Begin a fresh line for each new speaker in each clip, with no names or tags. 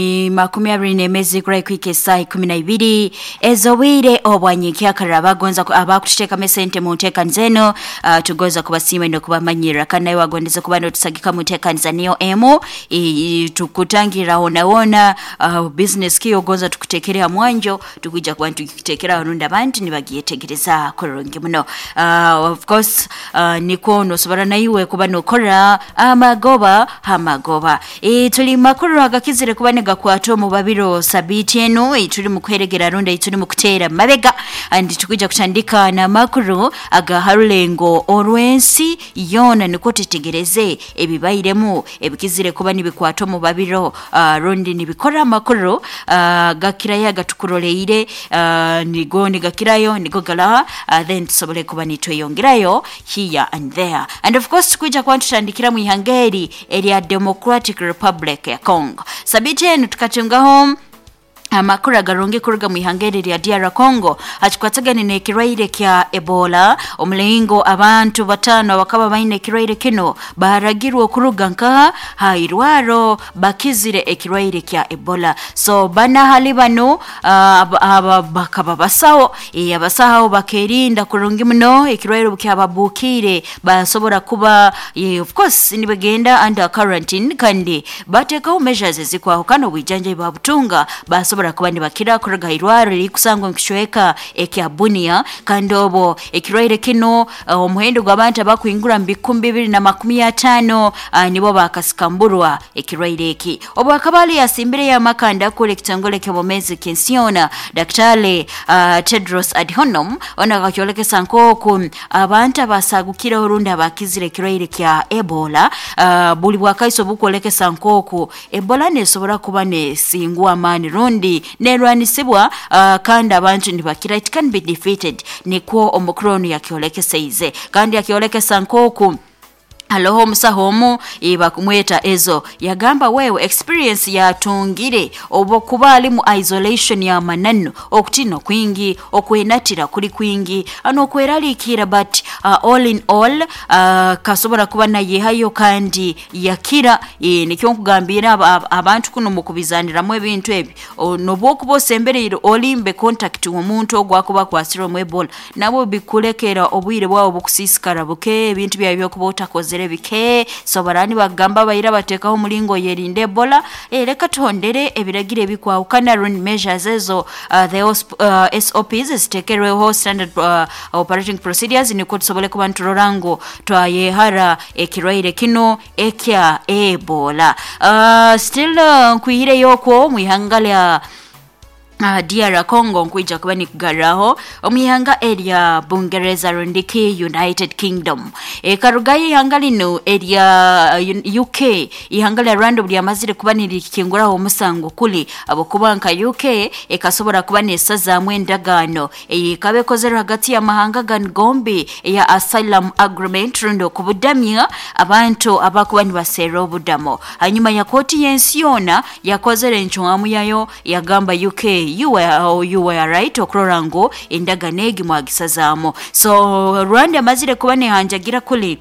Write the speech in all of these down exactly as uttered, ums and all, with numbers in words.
makumi abiri n'emezi kuri kwike saa kumi na ibiri ezobwire obwanyiki akaraba agonza abakusheka sente mu nteekaniza eno uh, tugoza kubasiima no kubamanyira kandi nawe wagondeza kuba notusagika mu nteekaniza niyo emu e, tukutangira ona ona uh, business kiyo gonza tukutekerera mwanjo tukujja kuba tukitekera arunda abantu nibagiyetegereza koronge muno uh, of course uh, niko no sobara naiwe kuba nokora amagoba hamagoba e, tuli makuru agakizire kuba kwatu mu babiro sabiti eno ituri mu kweregera ronda ituri mu kutera mabega andi tukujja kutandika na makuru aga harulengo orwensi yona niko tetegereze ebibayiremu ebikizire kuba nibikwatu mu babiro uh, rondi nibikora makuru uh, gakirayo gatukuroleire uh, nigo nigakirayo nigo gala uh, then tusobole kuba nitweyongerayo here and there and of course tukujja kwantandikira mu ihangeri area Democratic Republic ya Congo sabiti tukachungaho amakuru garonge kuruga mu ihangere ya D R Congo achikwatagane ne kiraire kya Ebola omulingo abantu batano bakaba baine kiraire kino baragirwa kuruga nka hairwaro bakizire ekiraire kya Ebola so bana hali bano uh, bakaba basawo e abasaho bakerinda kurungi muno ekiraire bukyababukire basobora kuba e, of course nibagenda under quarantine kandi bateka measures zikwaho kano wijanje babutunga basobora kubandi bakira kuruga irwaro likusangwa nkishweka ekya Bunia kandobo ekiraire kino omuhendo uh, gw'abantu abakwingura mbikumbi bibiri na makumi atano uh, nibo bakasikamburwa ekiraire eki obwakabali yasimbire ya makanda kule kitongole ky'obomezi kensiona daktari uh, Tedros Adhanom ona kakyoleke sankoku abantu abasagukira urunda bakizire ekiraire kya Ebola uh, buli bwakaiso bukoleke sankoku Ebola nesobora kuba ne singwa mani rundi nerwanisibwa uh, kandi abantu nibakira it can be defeated niko omukrono yakyoleke seize kandi yakyoleke sankoku Aloho musahomu iba kumweta ezo yagamba wewe experience ya tungire obo kubali mu isolation ya manano okutino kwingi okwenatira kuli kwingi ano kweralikira but uh, all in all uh, kasobora kuba naye hayo kandi yakira e, nikyo nkugambira abantu kuno mukubizanira mu ebintu ebi noboko bosemberero olimbe contact omuntu ogwakuba kwasiro mu Ebola nabo bikulekera obwire bwawo bukusisikara buke ebintu byabyo kubota kozera bike sobarani bagamba bayira batekaho mulingo yerinde Ebola ereka tondere ebiragire bikwa ukana run measures ezo uh, the uh, S O Ps zitekerweho standard uh, operating procedures ni kutusobole kuba nturorango twaye hara ekiraire kino ekya Ebola uh, still uh, kuhire yoko muihangalia Uh, D R Congo nkuija kuba ni kugaraho omihanga area Bungereza rundiki United Kingdom e karugai hangalino area uh, U K ihangalia rando bya mazire kuba ni kingura omusango kuli abo kubanka U K e kasobora kuba ni saza mwendagano e kabekozera hagati ya mahanga gan gombi ya asylum agreement rundo kubudamia abantu abakuba ni basero budamo hanyuma ya koti yensiona yakozera enchwamu yayo yagamba U K you were oh, you were right okrorango endaganegi mwagisazamo so Rwanda mazire kuba ne hanjagira kuli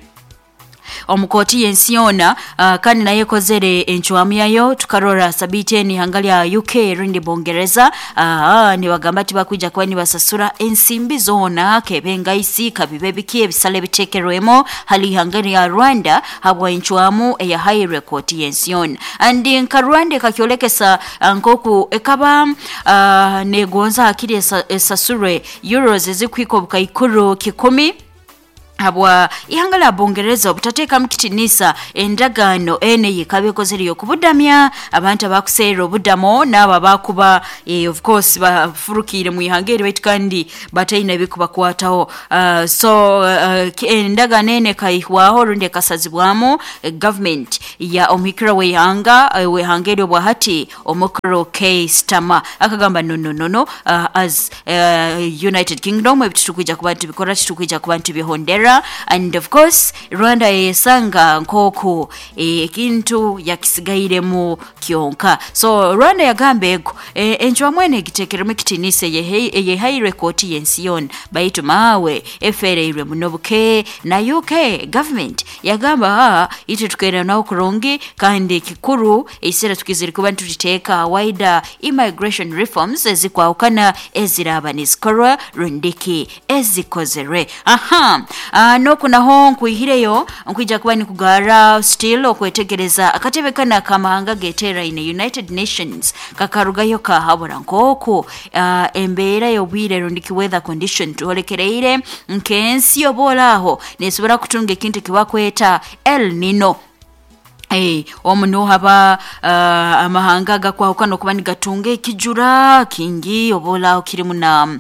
omukoti yensiona uh, kandi naye kozere enchwamu yayo tukarora sabite ni hangalia U K rundi Bongereza uh, ni bagamba tibakuja kwa ni basasura ensimbi zona kebenga isika bibebikie bisale bitekerwemo hali hangalia Rwanda habwa enchwamu ya high record yensiona andi nka Rwanda kakyolekesa nkoku ekaba uh, negonza akiri esa, esasure euros zikwiko bukaikuru kikumi habwa ihangala Bongereza obutateka mkitinisa endagano ene yikabekozeri yokubudamya abantu abakusero budamo naba bakuba e, of course bafurukire mu ihangeri wetkandi batayina bikuba kwataho uh, so uh, endagano ene kaihwaho runde kasazibwamo uh, government ya omikira we hanga uh, we hangeri obwahati omukro K Stama akagamba no no no no uh, as uh, United Kingdom ebitukuja kubantu bikora tukuja kubantu bihondera Ebola, and of course Rwanda yesanga nkoko ekintu yakisigaire mu kyonka. So Rwanda yagambe ego e, enjwa mwene gitekeremu kitinise ye ye high record yension baitu mawe efereire munobuke na U K government yagamba ite tukera na okurongi kandi kikuru isera tukiziri kuba tutiteka wider immigration reforms ezikwaukana eziraba nizikora rundiki ezikozere. Aha uh, no kuna ho nkuihireyo nkwija kuba ni kugara still okwetegereza akatebe kana kamahanga getera in the United Nations kakarugayo ka habura nkoko uh, embeera yobwire rundiki weather condition tuholekereire nkensi yobolaho nesubira kutunga ekintu kibakweta El Nino. Eh omuno haba uh, amahanga gakwahukana okuba ni gatunge kijura kingi obola kirimu na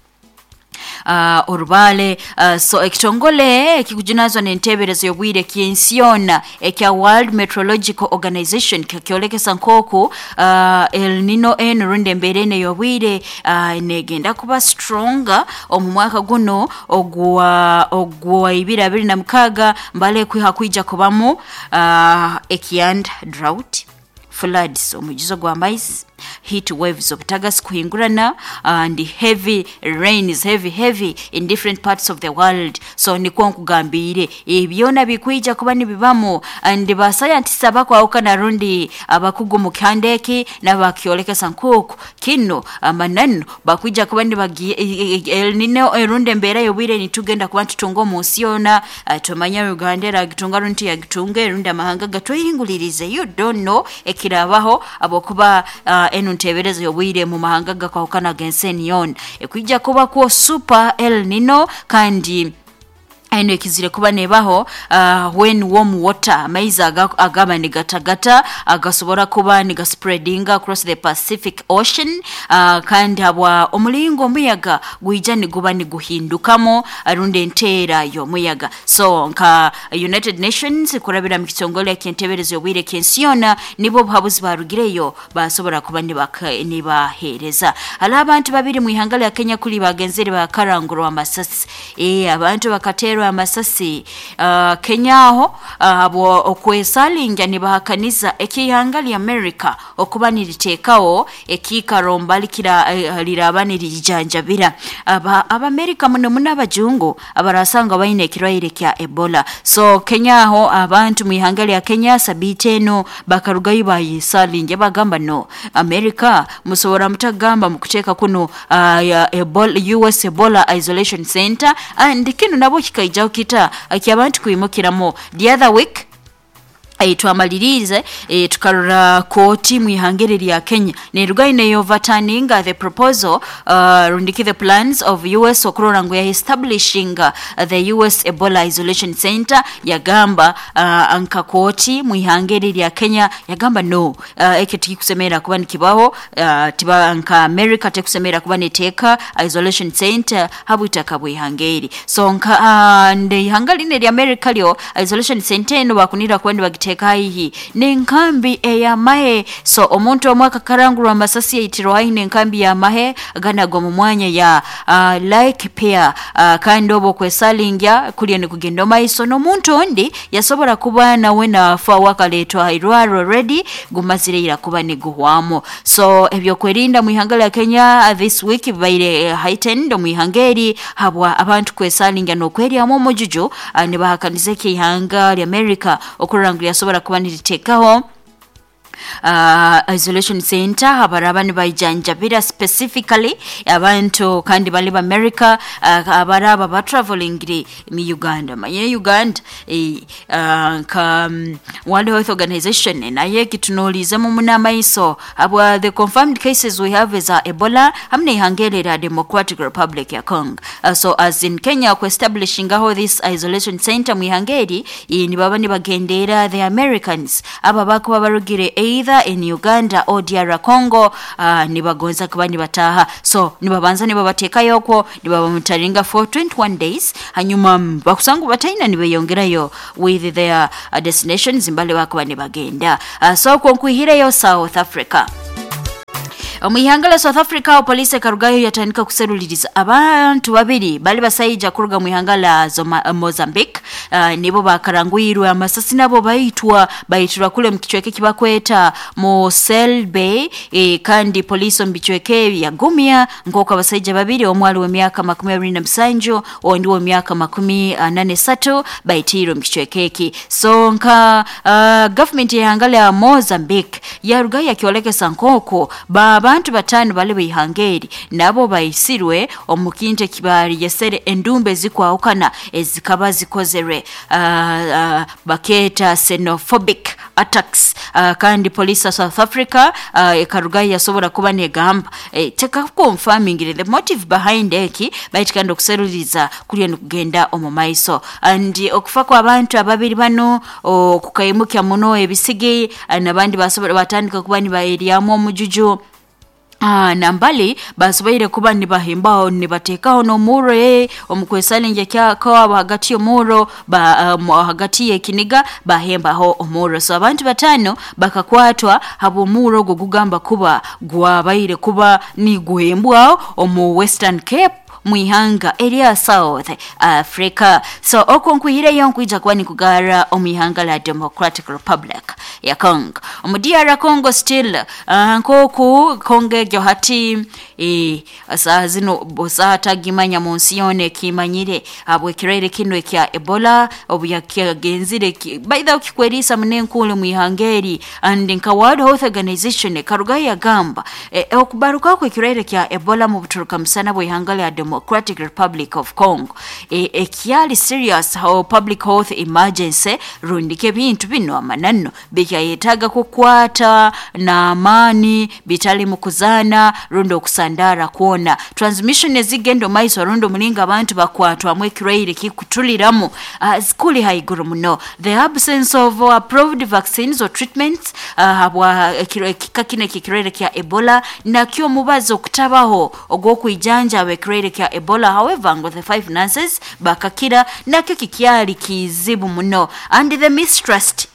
Uh, orubale uh, so ekitongole ekikujinazwa n'enteberezo yobwire kiensiona ekya World Meteorological Organization kyolekesa nkoko uh, El Nino en runde mberene yobwire uh, negenda kuba stronger omu mwaka guno ogwa ogwa ibira abiri na mukaga mbale kwiha kwija kubamu uh, ekiand drought, floods omujizo gwa mais, heat waves of tagas kuhingurana and heavy rains heavy heavy in different parts of the world. So niko nkugambire ebyona bikwija kuba nibibamo and ba scientists abako aukana rundi abakugu mu kandeki nabakyolekesa nkoko kino amanano bakwija kuba nibagi El Nino erunde mbera yobwire nitugenda kuba tutungo musiona atomanya Uganda ragitunga runti yagitunga erunde amahanga gatoyingulirize you don't know ekirabaho abokuba uh, enu nteberezo yobwire mu mahanga gakahukana gensenion ekwija kuba ko super El Nino kandi eno ekizire kuba nebaho uh, when warm water maiza agaba negatagata agasobora kuba niga spreading across the Pacific Ocean uh, kandi abwa omulingo muyaga guija niguba niguhindukamo arunde entera yo muyaga. So nka United Nations kurabira mu kitongole kyenteberezo yobwire kensiona nibo babuzi barugireyo basobora kuba nibahereza ala abantu babiri mu ihangala ya Kenya kuli bagenzere bakaranguro amasasi eh abantu bakatera amasasi uh, Kenya ho uh, abo okwesalinga nibahakaniza ekiyangali America okuba nilitekawo ekikaromba likira uh, lirabani lijanjabira aba aba America muno munabajungu abarasanga bayine ekirwaire kya Ebola. So Kenya ho abantu mu ihangali ya Kenya sabiteno bakarugayi bayisalinga bagamba no America musobora mutagamba mukuteka kuno uh, ya Ebola U S Ebola Isolation Center and kino nabo kikaija kita akiabantu kuimukiramo the other week aitwa malirize e, tukarura koti mu ihangeri ya Kenya ne rugaine yo overturning the proposal uh, rundiki the plans of U S okrorango ya establishing uh, the U S Ebola Isolation Center yagamba uh, anka koti mu ihangeri ya Kenya yagamba no uh, ekiti kusemera kuba nikibaho uh, tiba anka America tekusemera kuba neteka Isolation Center habutaka bu ihangeri. So nka uh, nde ihangari ne ya America lyo Isolation Center no bakunira kwende tekaihi nenkambi eya mahe. So omuntu omwaka karanguru amasasi yaitirwa ine nkambi ya mahe ganago mu mwanya ya uh, like pair uh, kandi obo kwesalingya kuliye ne kugenda maiso no muntu ondi yasobora kuba nawe na fa wakaletwa irwaro ready gumazirira kuba ne guhwamo. So ebyo kwerinda mu ihangala ya Kenya uh, this week baire uh, heightened mu ihangeri habwa abantu kwesalingya no kweri amo mojuju uh, ne bahakanize ki ihanga ya America okurangira sobora kuba nitekaho uh, Isolation Center abarabani bayijanjabira specifically abantu kandi bali ba America uh, abaraba ba traveling mi Uganda maye Uganda eh, uh, ka um, World Health Organization naye kitunolize mu munama iso abwa the confirmed cases we have is uh, Ebola hamne ihangelera Democratic Republic ya Congo. Uh, so as in Kenya ku establishing how this Isolation Center mu ihangeri ni baba ni bagendera the Americans aba bakuba barugire either in Uganda or D R Congo uh, ni bagonza kuba ni bataha. So ni babanza ni babateka yoko ni babamutaringa for twenty-one days hanyuma bakusangu bataina ni beyongerayo with their uh, destinations mbale bakuba ni bagenda. Uh, so konkuhire yo South Africa Omuyangala South Africa police karugayo yatandika kuseruliriza abantu babiri bali basayija kuruga muyangala zoma uh, Mozambique uh, nibo bakarangwirwa amasasi nabo bayitwa bayitwa kule mkichweke kibakweta mu Selby e, kandi police ombichweke yagumya ngoka basayija babiri omwali wa myaka makumi abiri na musanju ondi wa myaka makumi uh, nane satu bayitiro mkichwekeki so nka uh, government yangala ya Mozambique yarugayo yakiolekesa nkoko ba abantu batano bali bihangeri nabo bayisirwe omukinte kibari yesere endumbe zikwawukana ezikaba zikozere uh, uh, baketa xenophobic attacks uh, kandi police South Africa uh, ekarugayi yasobora kuba negamba eh, teka confirming the motive behind eki bayitikanda okuseruliza kuli kugenda omumaiso and okufa kwa abantu ababiri bano okukayimukya muno ebisige nabandi basobora batandika kuba ni baeriamu omujuju Ah nambali basobaire kuba ni bahimba ni batekaho no muro eh omukwesalinje kya kwa hagati omuro ba um, hagati ekiniga bahemba ho omuro so abantu batano bakakwatwa habo muro go gugamba kuba gwabaire kuba ni guhembwa omu Western Cape Muihanga area South Africa so okonkuhire yonkuija kwa ni kugara omihanga la Democratic Republic ya Congo omudiara Congo still uh, nkoku konge gyohati e asa zino bosata gimanya monsione kimanyire abwe kirere kino kya Ebola obuyakya genzire by the ukikwerisa mnenkule muihangeri and nka World Health Organization karugaya gamba e, okubaruka kwa kirere kya Ebola mu buturuka msana bwihanga la Democratic Republic of Congo e, e kiali serious how public health emergency rundike bintu bino amanano bika yetaga kukwata na amani bitali mukuzana rundo kusandara kuona transmission ezigendo maiso rundo mulinga abantu bakwatwa amwe kirere kikutuliramu uh, skuli haiguru muno the absence of uh, approved vaccines or treatments habwa uh, kikakine kikirere kya Ebola na kyo mubazo kutabaho ogokwijanja we kirere kya Ebola however ngo the five nurses bakakira nakyo kikyali kizibu muno and the mistrust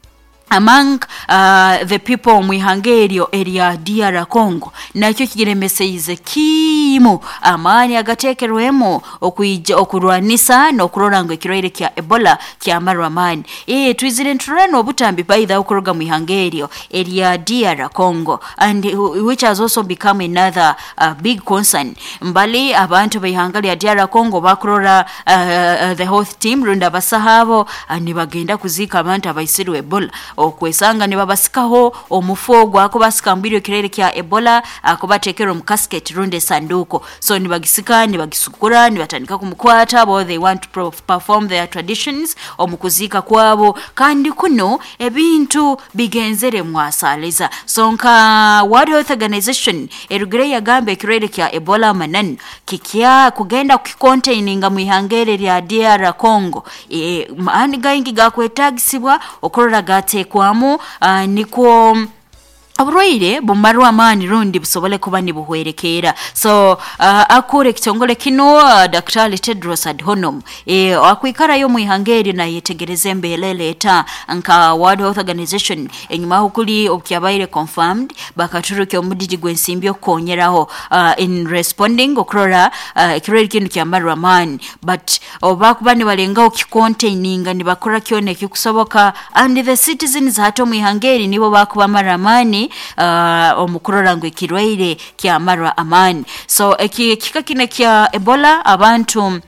among uh, the people muihangerio area D R Congo nakyo kigiremeseize kimu amani agatekerwemo okuija okurwanisa no kurorangwe kirere kya Ebola kya marwamani eh twizire nturano obutambi baitha okuruga muihangerio area D R Congo and which has also become another uh, big concern mbali abantu baihangalia D R Congo bakurora uh, uh, the health team runda basahabo ani bagenda kuzika abantu abaisirwe Ebola okwesanga ne babasikaho omufogwa ako basikambiryo kirere kya Ebola akubatekero mu casket runde sanduko so ni bagisika ni bagisukura ni batandika kumukwata bo they want to perform their traditions omukuzika kwabo kandi kuno ebintu bigenzere mwasaliza so nka World Health Organization erugire yagambe kirere kya Ebola manan kikya kugenda kucontaininga muihangere lya D R Congo e mani gaingi gakwetagisibwa okorora gatekwamu uh, niko Aburwaire bumaru amani rundi busobole kuba ni buhwerekera so uh, akure kitongole kino uh, Doctor Tedros Adhanom e akwikara yo muihangeri na yetegereze mbelele ta nka World Health Organization enyuma hukuli okyabaire confirmed bakaturuke omudiji gwensimbyo konyeraho uh, in responding okrora uh, kirere kinu kya maru amani but obakubani balenga okikontaininga ni bakora kyone kikusoboka and the citizens hato muihangeri nibo bakuba maru amani uh, omukurora ngwe kirwaire kya marwa amani so eki kikakine kya Ebola abantu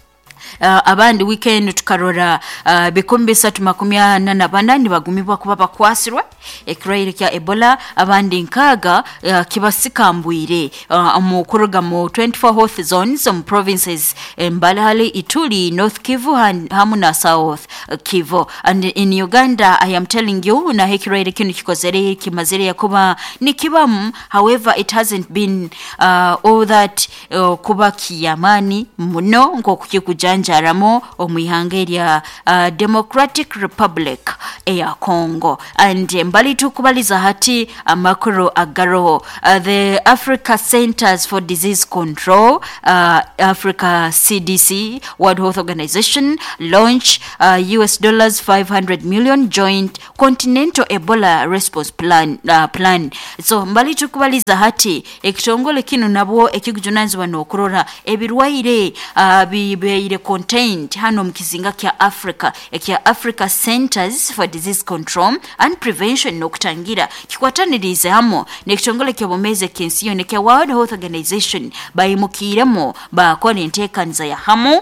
Uh, abandi weekend tukarora uh, bikumbi satu makumya na bandani bagumibwa kuba bakwasirwa ekiraire kya Ebola abandi nkaga uh, kibasikambwire uh, mu kuruga mu twenty-four health zones um provinces Mbalahali, Ituri, North Kivu hamu na South Kivu and in Uganda I am telling you na hekiraire kinu kikozere kimazire yakuba nikibamu however it hasn't been uh, all that uh, kuba kiyamani muno nko kukikujanja Jaramo omuihangeri ya uh, Democratic Republic ya Congo and mbali tukubaliza hati amakuru agaroho uh, the Africa Centers for Disease Control uh, Africa C D C World Health Organization launch uh, U S dollars five hundred million joint continental Ebola response plan uh, plan so mbali tukubaliza hati ekitongole kino nabo ekigujunanzibwa n'okurora ebirwaire uh, bibeire contained hano mukizinga kya Africa ekya Africa Centers for Disease Control and Prevention n'okutangira kikwatanirize hamo n'ekitongole ky'obumeze kensiyo ne kya World Health Organization bayimukiremo bakola enteekaniza ya hamo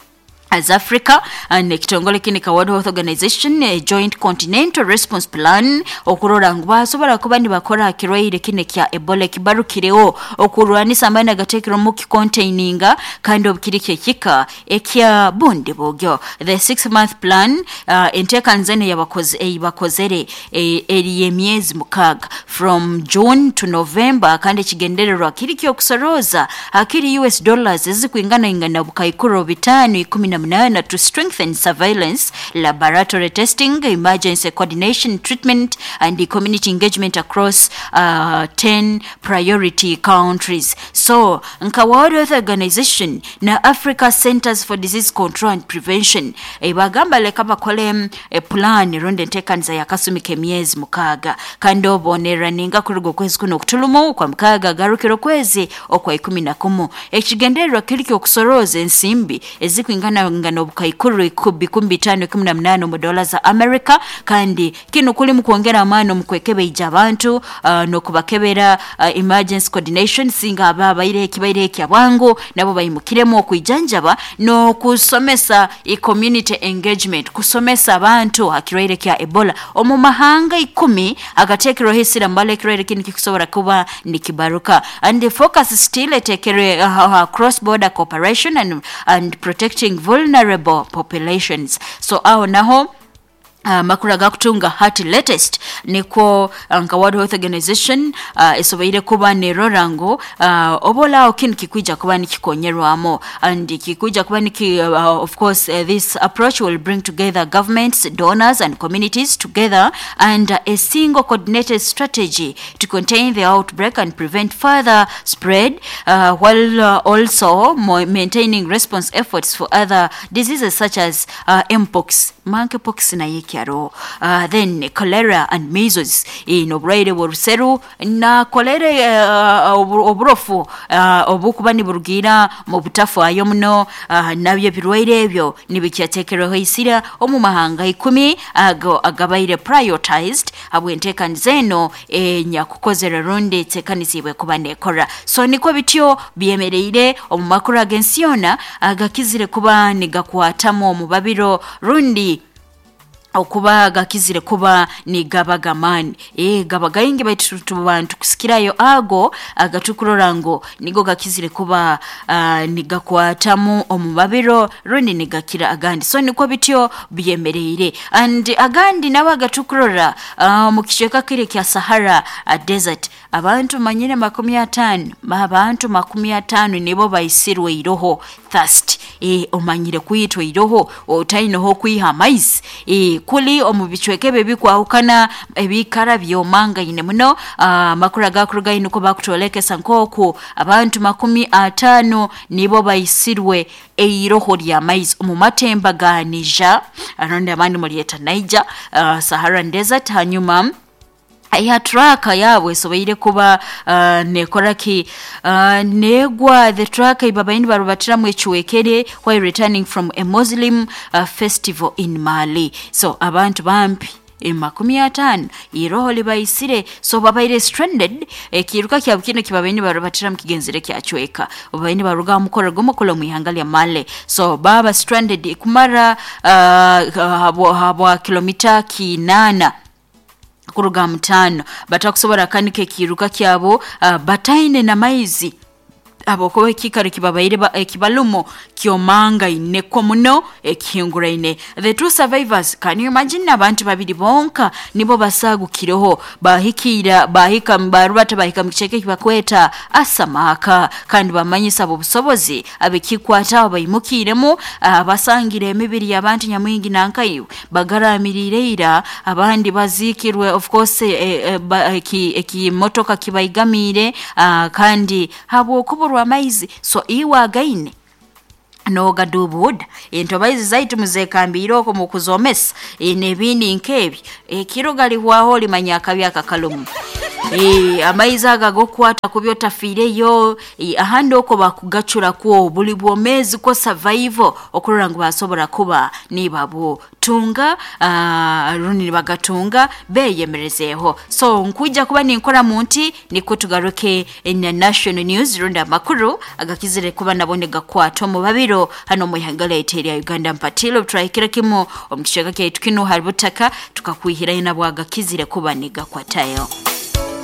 as Africa and ekitongole kini ka World Health Organization a joint continental response plan okurora ngo basobola kuba ndi bakora kirwaire kine kya Ebola kibarukireo okurwanisa amana gatekero mu containinga kind of kirike kika ekya bonde bogyo the six month plan uh, entekanzene yabakoze eyibakozere eri emyezi mukaga from June to November kandi kigendererwa kiriki okusoroza akiri U S dollars ezikwingana ingana bukaikuro bitano ikumi na munana to strengthen surveillance, laboratory testing, emergency coordination, treatment, and the community engagement across uh, ten priority countries. So, nka World Health Organization na Africa Centers for Disease Control and Prevention ebagamba leka bakole e plan ronde ntekanza yakasumike myezi mukaga kandi obonera ninga kurugo kwezi kuno kutulumu kwa mukaga garukiro kwezi okwa ikumi na kumu ekigendererwa kiriki okusoroza ensimbi ezikwingana ngano bukaikuru ikubi kumbi tano kumi na munane mu dola za America kandi kino kuli mu kuongera amano mu kwekebe ijabantu uh, no kubakebera uh, emergency coordination singa ababa ile kibaire kyabwangu nabo bayimukiremo okwijanjaba no kusomesa e community engagement kusomesa abantu akirwaire kya Ebola omu mahanga ikumi agatekero hisira mbale kirwaire kini kikusobora kuba nikibaruka and the focus still tekere uh, cross border cooperation and and protecting vulnerable populations so ao naho Uh, makura gakutunga hati latest niko nka World Health Organization uh, esobaire kuba nerorango uh, obola okin kikuija kuba nikikonyerwamo and kikuija kuba niki uh, of course uh, this approach will bring together governments, donors and communities together and uh, a single coordinated strategy to contain the outbreak and prevent further spread uh, while uh, also maintaining response efforts for other diseases such as uh, mpox, monkeypox na Kiaro, uh, then cholera and measles in obraide boruseru na cholera uh, obrofu uh, obukubani burugira mu butafu ayo muno uh, nabyo birwaire ebyo nibikyatekero hisira omu mahanga ikumi ago agabaire prioritized abwenteka nzeno e nyakukozera ronde tekanisibwe kubane kora so niko bityo byemereire omu makuru agensiona agakizire kuba nigakwatamo mu babiro rundi okuba gakizire kuba ni gabagamani eh gabagayinge baitu bantu kusikirayo ago agatukurorango nigo gakizire kuba uh, nigakwatamu omubabiro rundi nigakira agandi so niko bityo byemereire and agandi nawe agatukurora uh, mu kisheka kire kya Sahara uh, desert abantu manyine makumi atano abantu makumi atano nibo bayisirwe iroho thirst eh omanyire kuyitwa iroho otayinoho kuyiha maize eh kuli omubichwekebe bikwahukana ebikara byomanga ine muno uh, makura gakuruga inuko bakutoleke sankoku abantu makumi atano nibo bayisirwe eiroho lya maize omumatemba ga Niger aronde amani mulieta Niger uh, Sahara desert hanyuma aya traka yabwe sobaire kuba uh, nekoraki uh, negwa the traka ibabaini barubatira mu ekiwekere while returning from a Muslim uh, festival in Mali so abantu bampi emakumi atano iroho libayisire so babaire stranded ekiruka kya bukino kibabaini barubatira mu kigenzere kya chweka babaini baruga mukora gomokolo mu ihangali ya Mali so baba stranded kumara uh, habo, habo kilomita kinana kuruga mtano batakusobora kanike kiruka kyabo uh, bataine na maizi aboko ekikaro kibabaire ekibalumo kyomanga ineko muno ekinguraine. The two survivors, can you imagine abantu babiri bonka nibo basagukireho bahikira bahika mbarubata bahika mkicheke kibakweta asamaka kandi bamanyisa abo busobozi abekikwata abayimukiremo abasangire emibiri y'abantu nyamwingi nankayo bagaramiririra abandi bazikirwe of course eki eki motoka kibayigamire kandi habo kuburwa maizi so iwa gaine no gadubud entobaizi zaitu muzekambiro ko mukuzomesa enebindi nkebi ekirogali hwaho limanyaka byaka kalumu eh amaiza agagokwata kubyo tafireyo ahandi oko bakugacura ko buli bwomezi ko survival okuranga basobora kuba nibabo tunga uh, runi bagatunga beyemerezeho so nkuja kuba ninkora munti niko tugaruke in national news runda makuru agakizire kuba nabone gakwato mu babiro hano mu Hangale ya Uganda mpatilo turayikira kimo omukishaka ke tukino haributaka tukakwihira ina bwaga kizire kuba nigakwatayo.